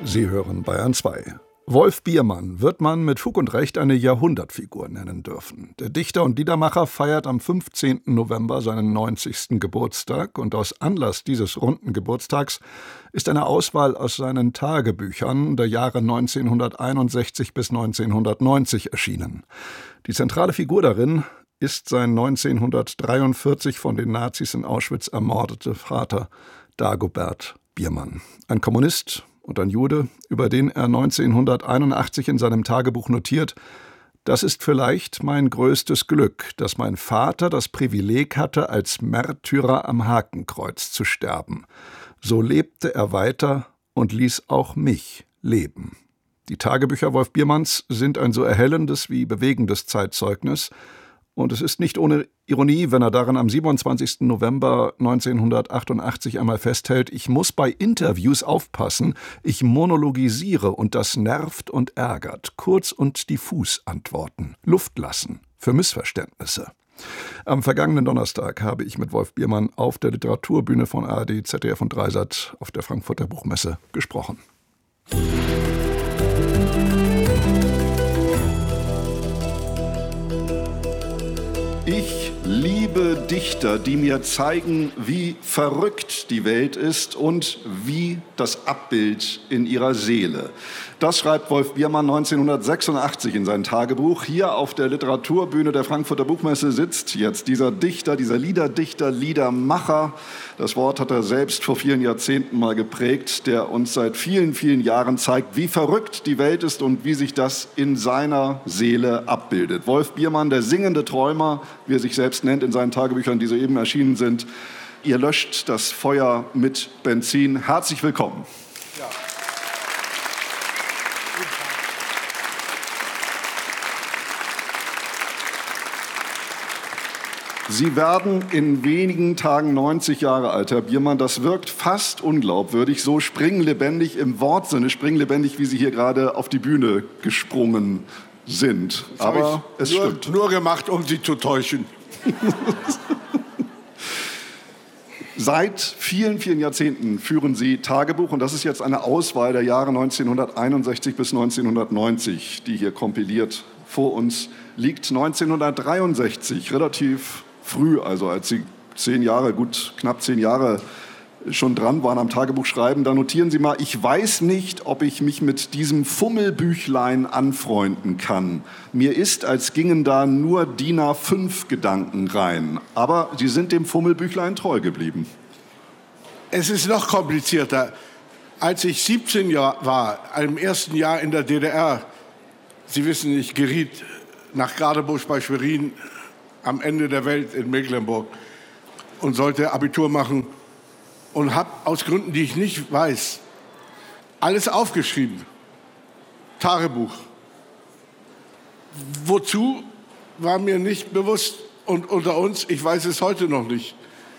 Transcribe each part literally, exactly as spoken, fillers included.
Sie hören Bayern zwei. Wolf Biermann wird man mit Fug und Recht eine Jahrhundertfigur nennen dürfen. Der Dichter und Liedermacher feiert am fünfzehnten November seinen neunzigsten Geburtstag und aus Anlass dieses runden Geburtstags ist eine Auswahl aus seinen Tagebüchern der Jahre neunzehnhunderteinundsechzig bis neunzehnhundertneunzig erschienen. Die zentrale Figur darin ist sein neunzehnhundertdreiundvierzig von den Nazis in Auschwitz ermordete Vater Dagobert Biermann. Ein Kommunist und ein Jude, über den er neunzehnhunderteinundachtzig in seinem Tagebuch notiert: Das ist vielleicht mein größtes Glück, dass mein Vater das Privileg hatte, als Märtyrer am Hakenkreuz zu sterben. So lebte er weiter und ließ auch mich leben. Die Tagebücher Wolf Biermanns sind ein so erhellendes wie bewegendes Zeitzeugnis. Und es ist nicht ohne Ironie, wenn er darin am siebenundzwanzigsten November neunzehnhundertachtundachtzig einmal festhält: Ich muss bei Interviews aufpassen, ich monologisiere und das nervt und ärgert. Kurz und diffus antworten, Luft lassen für Missverständnisse. Am vergangenen Donnerstag habe ich mit Wolf Biermann auf der Literaturbühne von A R D, Z D F und Dreisat auf der Frankfurter Buchmesse gesprochen. Ich liebe Dichter, die mir zeigen, wie verrückt die Welt ist und wie das Abbild in ihrer Seele. Das schreibt Wolf Biermann neunzehnhundertsechsundachtzig in sein Tagebuch. Hier auf der Literaturbühne der Frankfurter Buchmesse sitzt jetzt dieser Dichter, dieser Liederdichter, Liedermacher. Das Wort hat er selbst vor vielen Jahrzehnten mal geprägt, der uns seit vielen, vielen Jahren zeigt, wie verrückt die Welt ist und wie sich das in seiner Seele abbildet. Wolf Biermann, der singende Träumer, wie er sich selbst nennt in seinen Tagebüchern, die soeben erschienen sind. Ihr löscht das Feuer mit Benzin. Herzlich willkommen. Ja. Sie werden in wenigen Tagen neunzig Jahre alt, Herr Biermann. Das wirkt fast unglaubwürdig, so springlebendig im Wortsinne, springlebendig, wie Sie hier gerade auf die Bühne gesprungen sind. Das Aber es nur, stimmt. Nur gemacht, um Sie zu täuschen. Seit vielen, vielen Jahrzehnten führen Sie Tagebuch, und das ist jetzt eine Auswahl der Jahre neunzehnhunderteinundsechzig bis neunzehnhundertneunzig, die hier kompiliert vor uns liegt. neunzehnhundertdreiundsechzig, relativ früh, also als Sie zehn Jahre, gut knapp zehn Jahre schon dran waren am Tagebuchschreiben, da notieren Sie mal: Ich weiß nicht, ob ich mich mit diesem Fummelbüchlein anfreunden kann. Mir ist, als gingen da nur D I N A fünf Gedanken rein. Aber Sie sind dem Fummelbüchlein treu geblieben. Es ist noch komplizierter. Als ich siebzehn Jahre war, im ersten Jahr in der D D R, Sie wissen, ich geriet nach Gadebusch bei Schwerin am Ende der Welt in Mecklenburg und sollte Abitur machen und habe aus Gründen, die ich nicht weiß, alles aufgeschrieben. Tagebuch. Wozu, war mir nicht bewusst, und unter uns, ich weiß es heute noch nicht.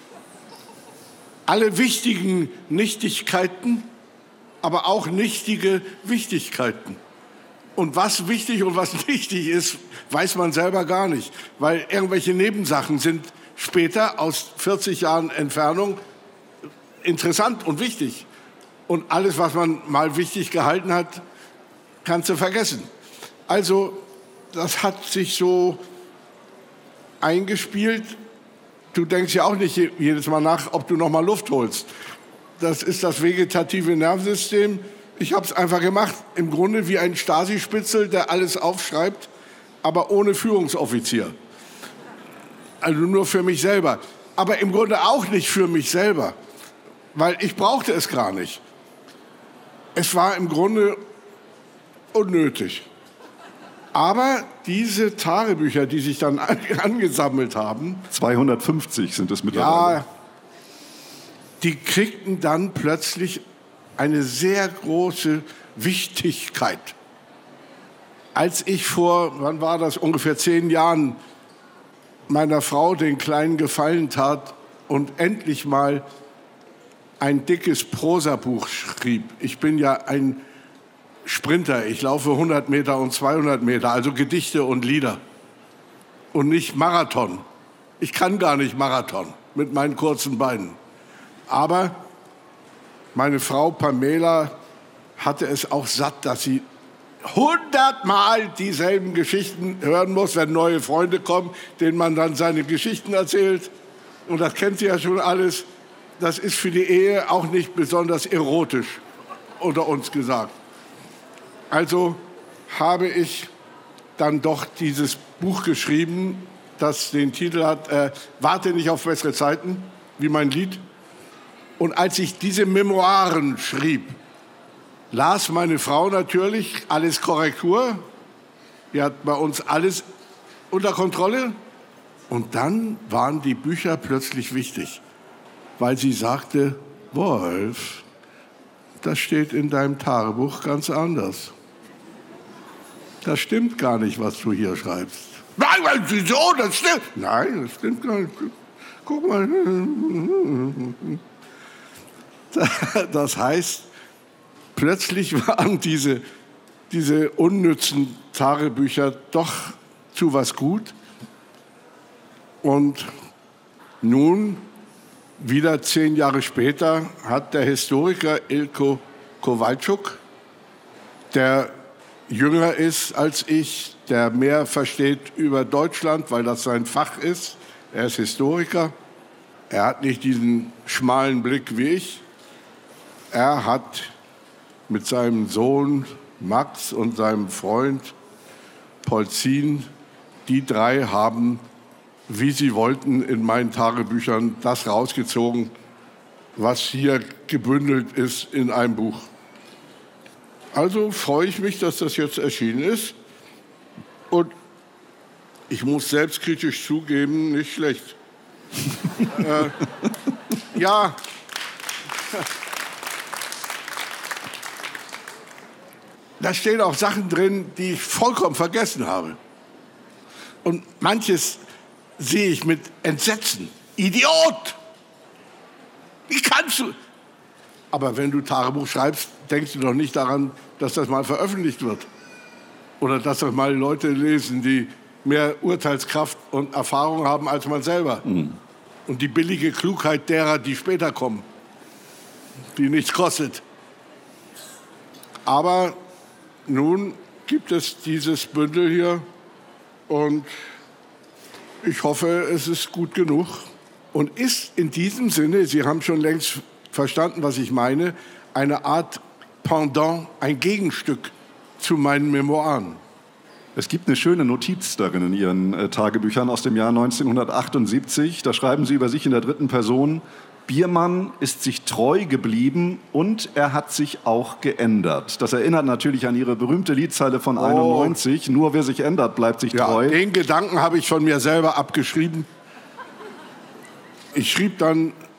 Alle wichtigen Nichtigkeiten, aber auch nichtige Wichtigkeiten. Und was wichtig und was nichtig ist, weiß man selber gar nicht. Weil irgendwelche Nebensachen sind später aus vierzig Jahren Entfernung interessant und wichtig. Und alles, was man mal wichtig gehalten hat, kannst du vergessen. Also, das hat sich so eingespielt. Du denkst ja auch nicht jedes Mal nach, ob du noch mal Luft holst. Das ist das vegetative Nervensystem. Ich habe es einfach gemacht, im Grunde wie ein Stasi-Spitzel, der alles aufschreibt, aber ohne Führungsoffizier. Also nur für mich selber. Aber im Grunde auch nicht für mich selber, weil ich brauchte es gar nicht. Es war im Grunde unnötig. Aber diese Tagebücher, die sich dann angesammelt haben... zweihundertfünfzig sind es mittlerweile. Ja, die kriegten dann plötzlich eine sehr große Wichtigkeit. Als ich vor, wann war das, ungefähr zehn Jahren meiner Frau den kleinen Gefallen tat und endlich mal ein dickes Prosabuch schrieb. Ich bin ja ein Sprinter, ich laufe hundert Meter und zweihundert Meter, also Gedichte und Lieder und nicht Marathon. Ich kann gar nicht Marathon mit meinen kurzen Beinen. Aber meine Frau Pamela hatte es auch satt, dass sie hundertmal dieselben Geschichten hören muss, wenn neue Freunde kommen, denen man dann seine Geschichten erzählt. Und das kennt sie ja schon alles. Das ist für die Ehe auch nicht besonders erotisch, unter uns gesagt. Also habe ich dann doch dieses Buch geschrieben, das den Titel hat, äh, Warte nicht auf bessere Zeiten, wie mein Lied. Und als ich diese Memoiren schrieb, las meine Frau natürlich, alles Korrektur. Die hat bei uns alles unter Kontrolle. Und dann waren die Bücher plötzlich wichtig, weil sie sagte, Wolf, das steht in deinem Tagebuch ganz anders. Das stimmt gar nicht, was du hier schreibst. Nein, wieso? Das stimmt. Nein, das stimmt gar nicht. Guck mal. Das heißt, plötzlich waren diese, diese unnützen Tagebücher doch zu was gut. Und nun, wieder zehn Jahre später, hat der Historiker Ilko Kowalczuk, der jünger ist als ich, der mehr versteht über Deutschland, weil das sein Fach ist. Er ist Historiker. Er hat nicht diesen schmalen Blick wie ich. Er hat mit seinem Sohn Max und seinem Freund Polzin, die drei haben, wie sie wollten, in meinen Tagebüchern das rausgezogen, was hier gebündelt ist in einem Buch. Also freue ich mich, dass das jetzt erschienen ist. Und ich muss selbstkritisch zugeben, nicht schlecht. äh, ja. Da stehen auch Sachen drin, die ich vollkommen vergessen habe. Und manches sehe ich mit Entsetzen. Idiot! Wie kannst du? Aber wenn du Tagebuch schreibst, denkst du doch nicht daran, dass das mal veröffentlicht wird. Oder dass das mal Leute lesen, die mehr Urteilskraft und Erfahrung haben als man selber. Mhm. Und die billige Klugheit derer, die später kommen, die nichts kostet. Aber nun gibt es dieses Bündel hier und ich hoffe, es ist gut genug und ist in diesem Sinne, Sie haben schon längst verstanden, was ich meine, eine Art Pendant, ein Gegenstück zu meinen Memoiren. Es gibt eine schöne Notiz darin in Ihren äh, Tagebüchern aus dem Jahr neunzehnhundertachtundsiebzig. Da schreiben Sie über sich in der dritten Person, Biermann ist sich treu geblieben und er hat sich auch geändert. Das erinnert natürlich an Ihre berühmte Liedzeile von einundneunzig, oh. Nur wer sich ändert, bleibt sich ja, treu. Den Gedanken habe ich von mir selber abgeschrieben. Ich schrieb dann